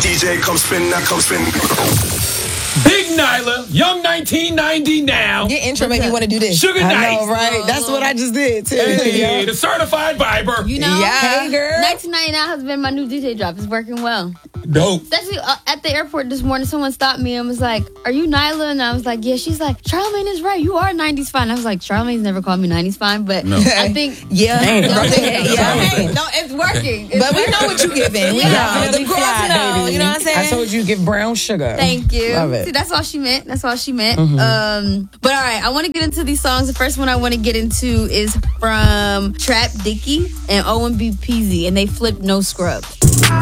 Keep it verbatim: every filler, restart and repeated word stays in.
D J, come spin, now come spin. Big Nyla, young nineteen ninety now. Your intro made me want to do this. Sugar I Nice. know, right? That's what I just did, too. Hey, Yeah. the certified Viber. You know, Yeah. Hey, girl. nineteen ninety-nine has been my new D J drop. It's working well. Dope. Especially uh, at the airport this morning, someone stopped me and was like, "Are you Nyla?" And I was like, "Yeah." She's like, "Charlamagne is right. You are nineties fine." I was like, "Charlamagne's never called me nineties fine," but No. I think Yeah. No, Right. hey, Yeah. hey, no, it's working. It's But we working. know what you giving. We Yeah. know. Definitely The girls fly, know. baby. You know what I'm saying? I told you to give brown sugar. Thank you. Love it. See, that's all she meant. That's all she meant. Mm-hmm. Um, but all right, I want to get into these songs. The first one I want to get into is from Trap Dicky and O M B P Z, and they flipped No Scrubs.